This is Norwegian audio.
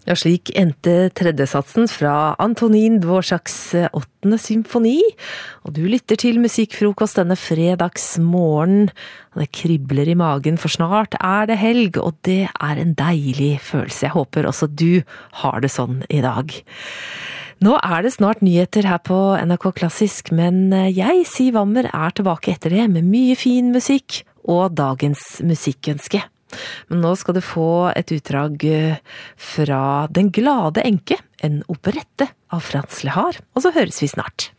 Ja, slik endte tredjesatsen fra Antonín Dvoraks 8. symfoni, og du lytter til Musikkfrokost denne fredagsmorgen. Det kribler i magen, for snart det helg, og det en deilig følelse. Jeg håper også du har det sånn i dag. Nå det snart nyheter her på NRK Klassisk, men jeg, Siv Wammer, tilbake etter det med mye fin musikk og dagens musikkønske. Men nå skal du få et utdrag fra Den glade enke, en operette av Frans Lehár, og så høres vi snart.